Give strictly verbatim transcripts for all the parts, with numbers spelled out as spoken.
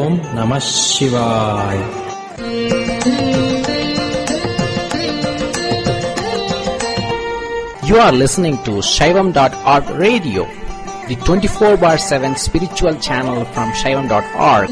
Om Namah Shivaya. You are listening to Shaivam dot org radio, the twenty-four bar seven spiritual channel from Shaivam dot org.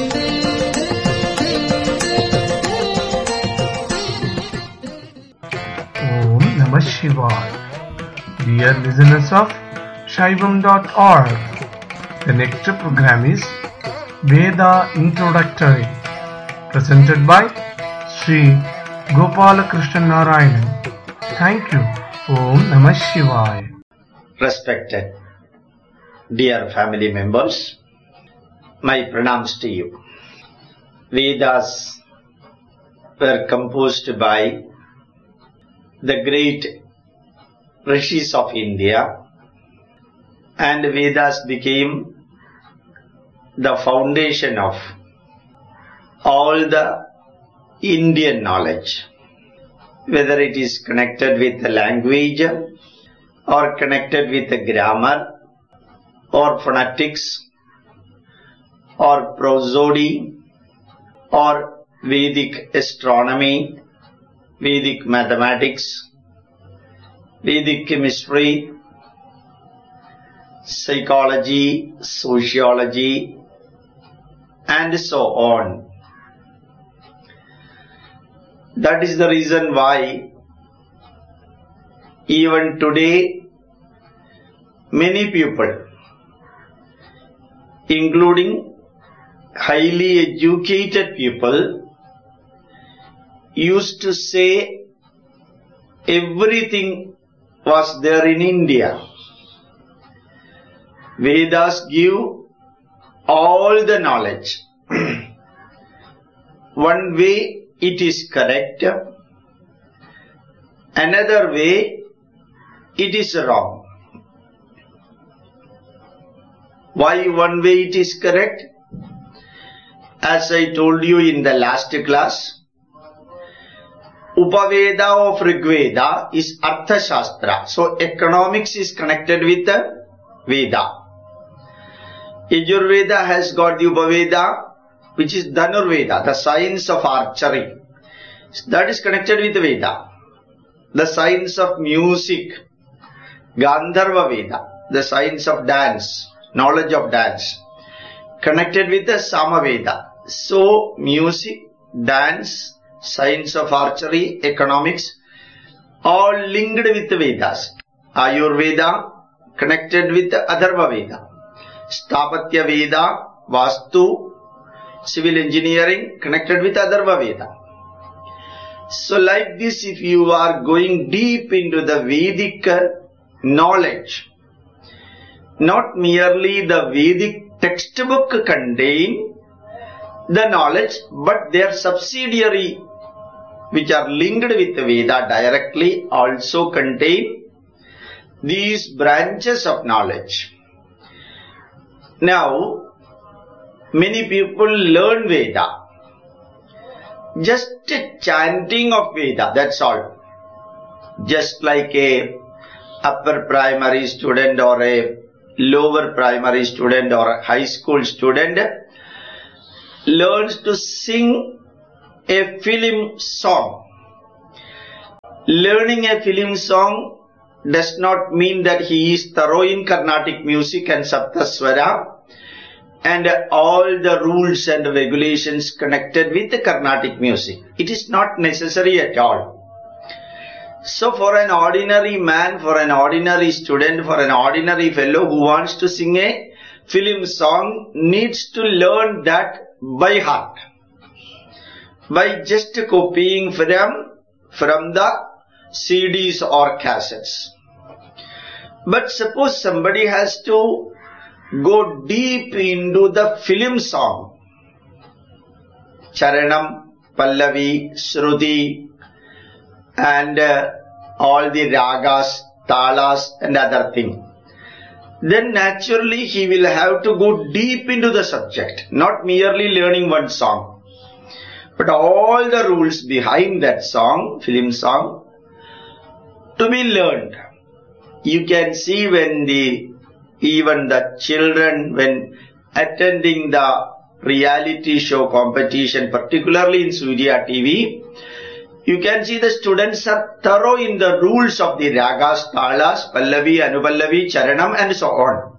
Om Namah Shivaya. Dear listeners of Shaivam dot org, the next program is Veda Introductory, presented by Sri Gopalakrishnan Narayanan. Thank you. Om Namah Shivaya. Respected dear family members, my pranams to you. Vedas were composed by the great rishis of India, and Vedas became the foundation of all the Indian knowledge, whether it is connected with the language or connected with the grammar or phonetics or prosody or Vedic astronomy, Vedic mathematics, Vedic chemistry, psychology, sociology, and so on. That is the reason why even today many people, including highly educated people, used to say everything was there in India. Vedas give all the knowledge. One way it is correct, another way it is wrong. Why one way it is correct? As I told you in the last class, Upaveda of Rigveda is Artha Shastra. So economics is connected with the Veda. Yajurveda has got the Upaveda, which is Dhanurveda, the science of archery. That is connected with Veda. The science of music, Gandharva Veda, the science of dance, knowledge of dance, connected with the Samaveda. So, music, dance, science of archery, economics, all linked with the Vedas. Ayurveda, connected with the Atharva Veda. Stapatya Veda, Vastu, civil engineering, connected with Atharva Veda. So like this, if you are going deep into the Vedic knowledge, not merely the Vedic textbook contain the knowledge, but their subsidiary, which are linked with the Veda directly, also contain these branches of knowledge. Now, many people learn Veda, just a chanting of Veda, that's all. Just like a upper primary student or a lower primary student or a high school student learns to sing a film song. Learning a film song does not mean that he is thorough in Carnatic music and Saptaswara and all the rules and regulations connected with the Carnatic music. It is not necessary at all. So for an ordinary man, for an ordinary student, for an ordinary fellow who wants to sing a film song, needs to learn that by heart, by just copying from, from the C Ds or cassettes. But suppose somebody has to go deep into the film song, Charanam, Pallavi, Shruti, and uh, all the ragas, talas and other things. Then naturally he will have to go deep into the subject, not merely learning one song, but all the rules behind that song, film song, to be learned. You can see when the, even the children, when attending the reality show competition, particularly in Surya T V, you can see the students are thorough in the rules of the ragas, talas, pallavi, anupallavi, charanam and so on.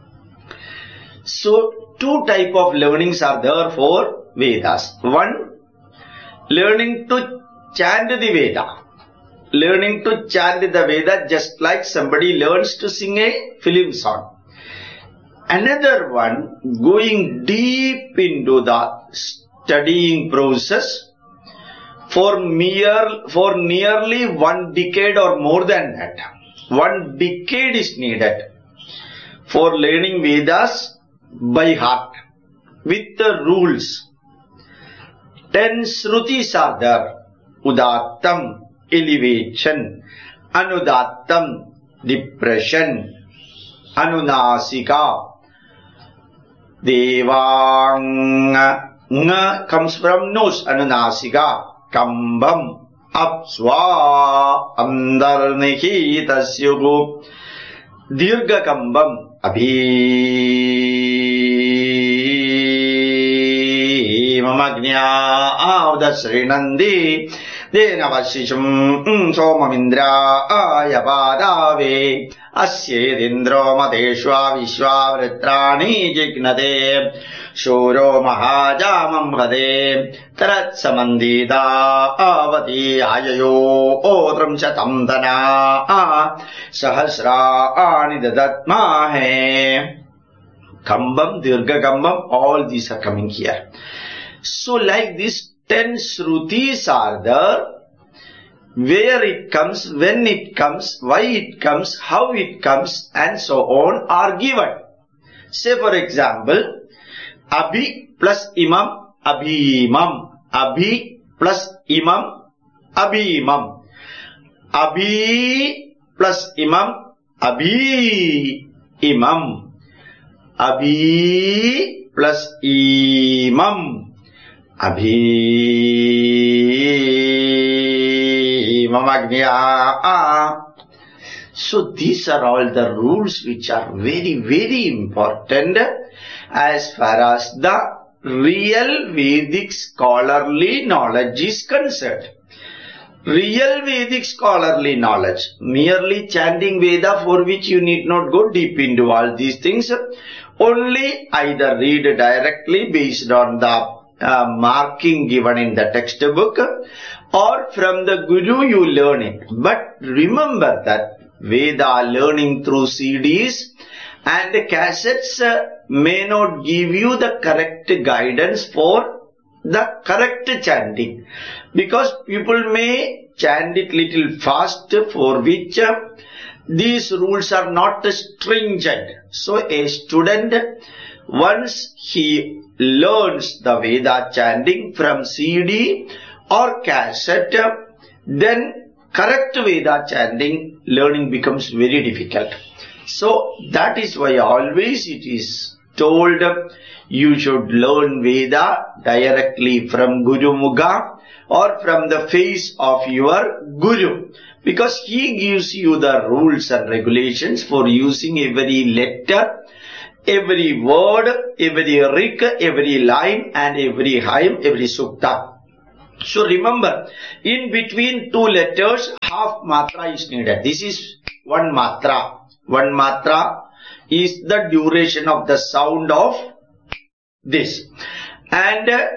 So, two type of learnings are there for Vedas. One, learning to chant the Veda. Learning to chant the Veda just like somebody learns to sing a film song. Another one, going deep into the studying process for mere, for nearly one decade or more than that. One decade is needed for learning Vedas by heart with the rules. Ten Shrutis are there. Udattam, elevation. Anudattam, depression. Anunasika, Devang. Nga comes from nose. Anunasika. Kambam, apswa, andar nihitasyugu, dirga kambam, abhi, mamagnya, avdasrinandi, denavashishum, somamindra, ayapadave, asyedindro madeshwa vishwa vritrani jignade, Shuro mahajamam hade tarat samandida avati ayayo otram chatam dana sahasra anidadatmahe. Kambam, dirga kambam, all these are coming here. So like this, ten Shrutis are there. Where it comes, when it comes, why it comes, how it comes and so on are given. Say for example, Abhi plus imam, abhimam. Abhi plus imam, abhimam. Abhi plus imam, abhi imam. Abhi plus imam, abhi mamagnya. So these are all the rules which are very, very important as far as the real Vedic scholarly knowledge is concerned. Real Vedic scholarly knowledge, merely chanting Veda for which you need not go deep into all these things, only either read directly based on the uh, marking given in the textbook or from the Guru you learn it. But remember that Veda learning through C Ds and cassettes uh, may not give you the correct guidance for the correct chanting, because people may chant it little fast, for which uh, these rules are not stringent. So a student, once he learns the Veda chanting from C D or cassette, then correct Veda chanting learning becomes very difficult. So that is why always it is told you should learn Veda directly from Guru Mukha or from the face of your Guru, because he gives you the rules and regulations for using every letter, every word, every rik, every line and every haim, every sukta. So remember, in between two letters, half matra is needed. This is one matra. One matra is the duration of the sound of this. And uh,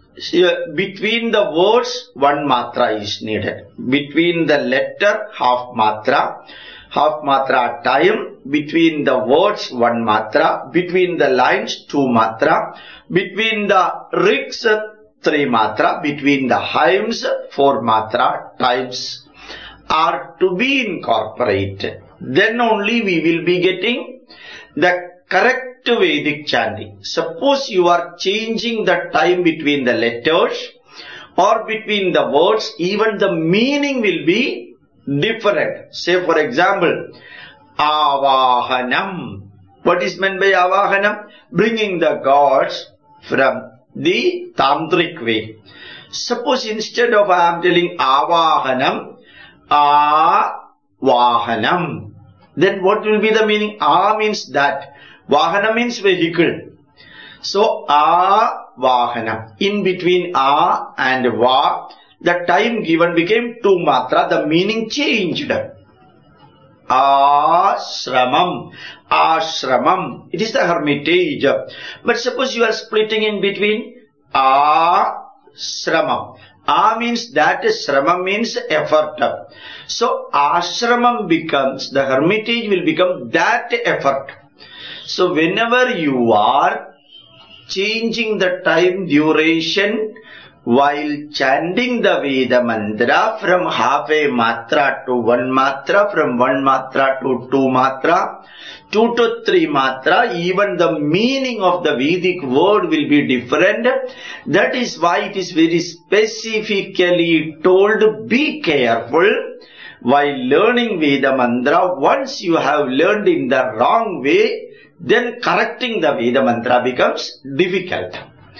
between the words, one matra is needed. Between the letter, half matra. Half matra time. Between the words, one matra. Between the lines, two matra. Between the riks, three matra. Between the hymns, four matra times are to be incorporated. Then only we will be getting the correct Vedic chanting. Suppose you are changing the time between the letters or between the words, even the meaning will be different. Say for example, Avahanam. What is meant by Avahanam? Bringing the gods from the tantric way. Suppose instead of I am telling Avahanam, Avahanam. Then what will be the meaning? A means that. Vahana means vehicle. So, Avahana. In between A and Va, the time given became two matra, the meaning changed. Ashramam. Ashramam. It is the hermitage. But suppose you are splitting in between Ashramam. A means that, Shramam means effort. So, Ashramam becomes, the hermitage will become that effort. So, whenever you are changing the time duration while chanting the Veda mantra from half a matra to one matra, from one matra to two matra, two to three matra, even the meaning of the Vedic word will be different. That is why it is very specifically told, be careful while learning Veda mantra. Once you have learned in the wrong way, then correcting the Veda mantra becomes difficult.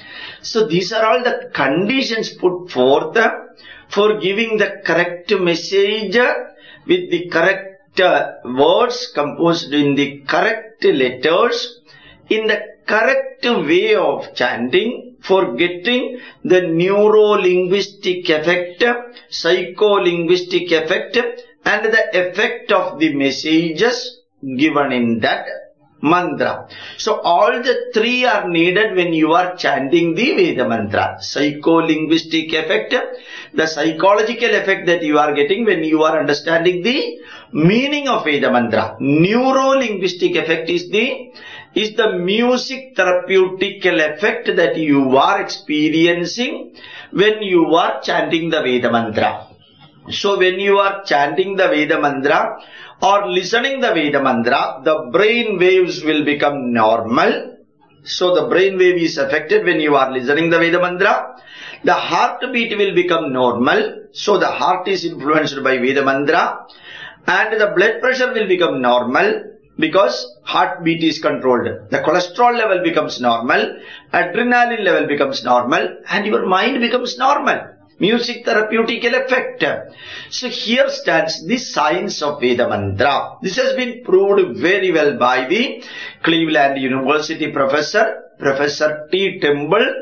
So these are all the conditions put forth for giving the correct message with the correct words composed in the correct letters, in the correct way of chanting, for getting the neuro-linguistic effect, psycho-linguistic effect, and the effect of the messages given in that mantra. So all the three are needed when you are chanting the Veda mantra. Psycho-linguistic effect, the psychological effect that you are getting when you are understanding the meaning of Veda mantra. Neuro-linguistic effect is the is the music therapeutical effect that you are experiencing when you are chanting the Veda mantra. So when you are chanting the Veda mantra or listening the Veda mantra, the brain waves will become normal. So the brain wave is affected when you are listening the Veda mantra. The heartbeat will become normal. So the heart is influenced by Veda mantra. And the blood pressure will become normal because heartbeat is controlled. The cholesterol level becomes normal. Adrenaline level becomes normal. And your mind becomes normal. Music therapeutical effect. So here stands the science of Veda mantra. This has been proved very well by the Cleveland University professor, Professor T. Temple,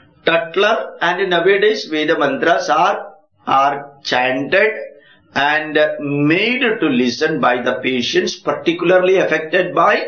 Tutler, and nowadays Veda mantras are, are chanted and made to listen by the patients particularly affected by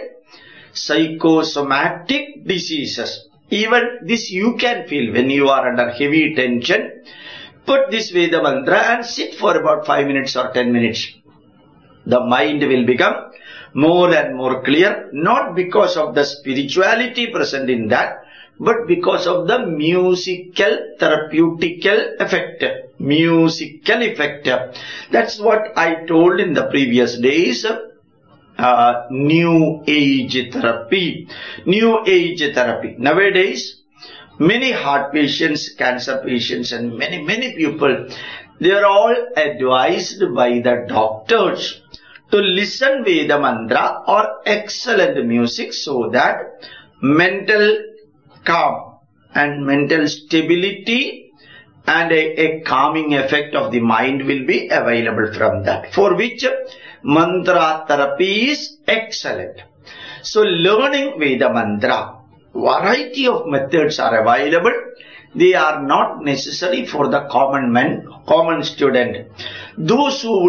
psychosomatic diseases. Even this you can feel when you are under heavy tension. Put this Veda mantra and sit for about five minutes or ten minutes. The mind will become more and more clear, not because of the spirituality present in that, but because of the musical therapeutical effect. Musical effect. That's what I told in the previous days. Uh, new age therapy. New age therapy. Nowadays, many heart patients, cancer patients, and many, many people, they are all advised by the doctors to listen Veda mantra or excellent music so that mental calm and mental stability and a, a calming effect of the mind will be available from that, for which mantra therapy is excellent. So learning Veda mantra, variety of methods are available. They are not necessary for the common man, common student. Those who